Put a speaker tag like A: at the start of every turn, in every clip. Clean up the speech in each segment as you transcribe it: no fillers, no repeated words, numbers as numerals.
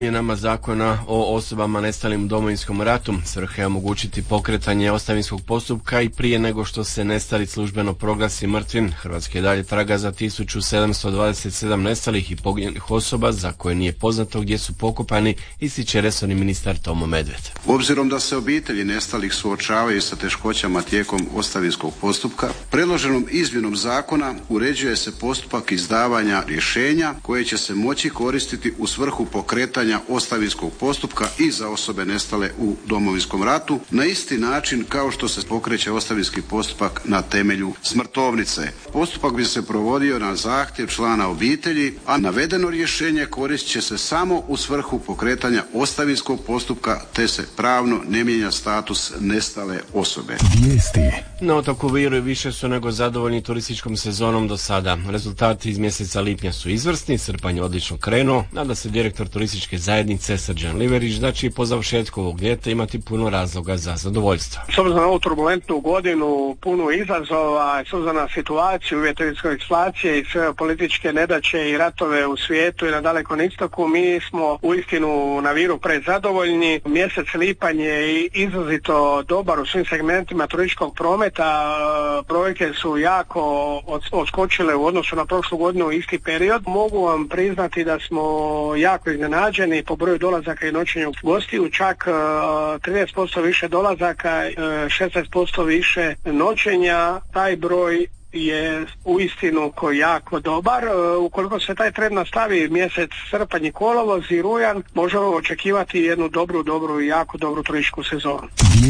A: Izmjenama zakona o osobama nestalim u Domovinskom ratu svrha je omogućiti pokretanje ostavinskog postupka i prije nego što se nestali službeno proglasi mrtvim. Hrvatska i dalje traga za 1727 nestalih i poginulih osoba za koje nije poznato gdje su pokopani, ističe resorni ministar Tomo Medved.
B: Obzirom da se obitelji nestalih suočavaju sa teškoćama tijekom ostavinskog postupka, predloženom izmjenom zakona uređuje se postupak izdavanja rješenja koje će se moći koristiti u svrhu pokretanja ostavinskog postupka i za osobe nestale u Domovinskom ratu na isti način kao što se pokreće ostavinski postupak na temelju smrtovnice. Postupak bi se provodio na zahtjev člana obitelji, a navedeno rješenje koristit će se samo u svrhu pokretanja ostavinskog postupka te se pravno ne mijenja status nestale osobe.
A: Na otoku Viru više su nego zadovoljni turističkom sezonom do sada. Rezultati iz mjeseca lipnja su izvrsni, srpanj je odlično krenuo, nada se direktor turističke zajednice Srđan Liverić da će i po završetku ovog ljeta imati puno razloga za zadovoljstvo.
C: S obzirom na ovu turbulentnu godinu, puno izazova, s obzirom na situaciju, uvjete inflacije i sve političke nedaće i ratove u svijetu i na Dalekom istoku, mi smo uistinu na Viru prezadovoljni. Mjesec lipanj je izrazito dobar u svim segmentima turističkog prometa, brojke su jako odskočile u odnosu na prošlu godinu u isti period. Mogu vam priznati da smo jako iznenađeni po broju dolazaka i noćenja gostiju, čak 13% više dolazaka, 16% više noćenja. Taj broj je uistinu jako dobar. Ukoliko se taj trend nastavi mjesec srpanj i kolovoz i rujan, možemo očekivati jednu dobru i jako dobru turističku sezonu.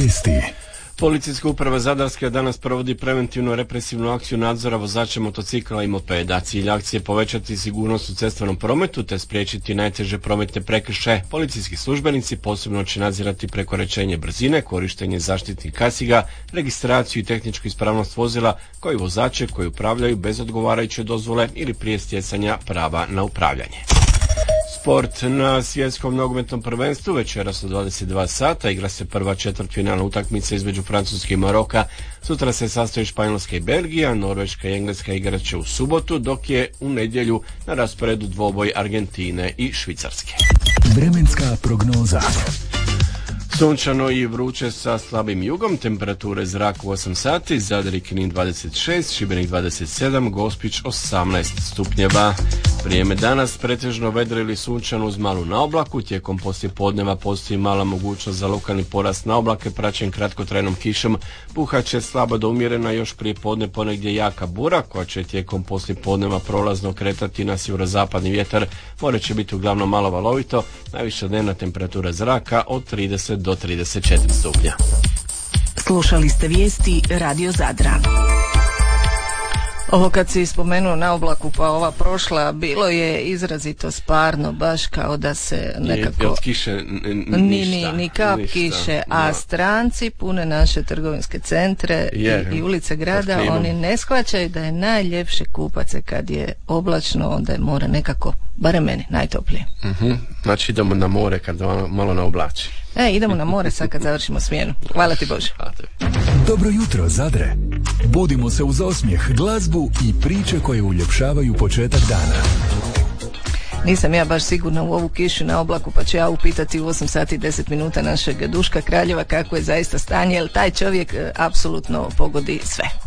A: Policijska uprava Zadarska danas provodi preventivnu represivnu akciju nadzora vozača motocikla i mopeda. Cilj akcije je povećati sigurnost u cestovnom prometu te spriječiti najteže prometne prekršaje. Policijski službenici posebno će nadzirati prekoračenje brzine, korištenje zaštitnih kaciga, registraciju i tehničku ispravnost vozila, kao i vozače koji upravljaju bez odgovarajuće dozvole ili prije stjecanja prava na upravljanje. Sport. Na svjetskom nogometnom prvenstvu večeras u 22 sata igra se prva četvrtfinalna utakmica između Francuske i Maroka. Sutra se sastoji Španjolska i Belgija, Norveška i Engleska igrat će u subotu, dok je u nedjelju na rasporedu dvoboj Argentine i Švicarske.
D: Vremenska prognoza.
A: Sunčano i vruće sa slabim jugom, temperature zraka u 8 sati, Zadar i Knin 26, Šibenik 27, Gospić 18 stupnjeva. Vrijeme danas pretežno vedro ili sunčano uz malu naoblaku, tijekom poslijepodneva postoji mala mogućnost za lokalni porast naoblake praćen kratkotrajnom kišom. Puhat će slabo do umjerena još prije podne ponegdje jaka bura koja će tijekom poslijepodneva prolazno kretati na sjeverozapadni vjetar. More će biti uglavnom malo valovito, najviša dnevna temperatura zraka od 30 do 34 stupnja.
E: Slušali ste vijesti Radio Zadra. Ovo kad si spomenuo na oblaku pa ova prošla, bilo je izrazito sparno, baš kao da se nekako...
A: Od kiše ništa.
E: Ni kap
A: ništa,
E: kiše, a
A: no.
E: Stranci pune naše trgovinske centre i ulice grada, oni ne shvaćaju da je najljepše kupat se kad je oblačno, onda je more nekako, barem meni, najtoplije.
A: Znači idemo na more kad malo naoblači.
E: Idemo na more sad kad završimo smjenu. Hvala ti Bože.
D: Dobro jutro Zadre. Budimo se uz osmijeh, glazbu i priče koje uljepšavaju početak dana.
E: Nisam ja baš sigurna u ovu kišu na oblaku, pa ću ja upitati u 8 sati i 10 minuta našeg Duška Kraljeva kako je zaista stanje, jer taj čovjek apsolutno pogodi sve.